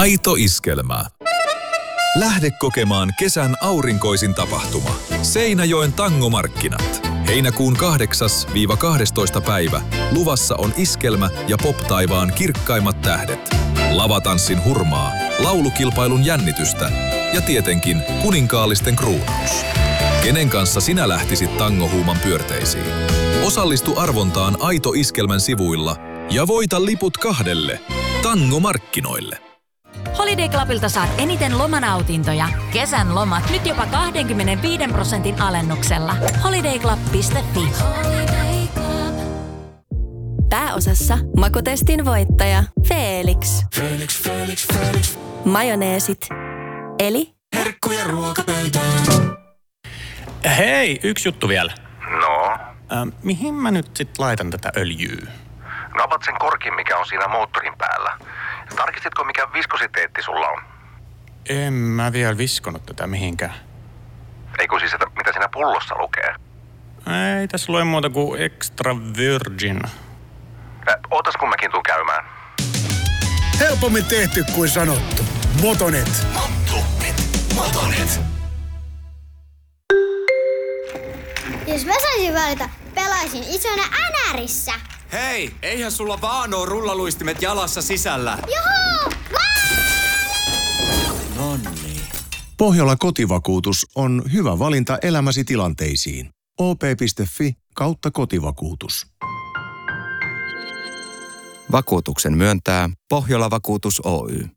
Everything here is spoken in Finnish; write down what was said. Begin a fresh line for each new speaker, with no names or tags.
Aito iskelmä. Lähde kokemaan kesän aurinkoisin tapahtuma. Seinäjoen tangomarkkinat. Heinäkuun 8-12 päivä. Luvassa on iskelmä ja pop-taivaan kirkkaimmat tähdet. Lavatanssin hurmaa, laulukilpailun jännitystä ja tietenkin kuninkaallisten kruunaus. Kenen kanssa sinä lähtisit tangohuuman pyörteisiin? Osallistu arvontaan Aito iskelmän sivuilla ja voita liput 2 tangomarkkinoille.
Holiday Clubilta saat eniten lomanautintoja. Kesän lomat nyt jopa 25% alennuksella. holiday.club.fi.
Pääosassa makutestin voittaja Felix. Majoneesit. Eli
herkkuja ruokapöytään.
Hei, yksi juttu vielä.
No?
Mihin mä nyt sit laitan tätä öljyä?
No avat sen korkin, mikä on siinä moottorin päällä. Tarkistitko, mikä viskositeetti sulla on?
En mä vielä viskonut tätä mihinkään.
Ei kun siis, että mitä siinä pullossa lukee?
Ei tässä lue muuta kuin extra virgin.
Ootas kun mäkin tuun käymään.
Helpommin tehty kuin sanottu. Motonet. Motonet.
Jos mä saisin valita, pelaisin isona NRissä.
Hei, eihän sulla vaan oo rullaluistimet jalassa sisällä.
Juhu!
Nonni.
Pohjola kotivakuutus on hyvä valinta elämäsi tilanteisiin. op.fi/kotivakuutus.
Vakuutuksen myöntää Pohjola Vakuutus Oy.